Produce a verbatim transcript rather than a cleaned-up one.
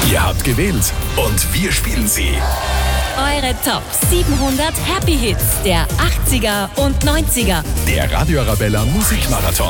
Ihr habt gewählt und wir spielen sie. Eure Top siebenhundert Happy Hits der achtziger und neunziger. Der Radio Arabella Musikmarathon.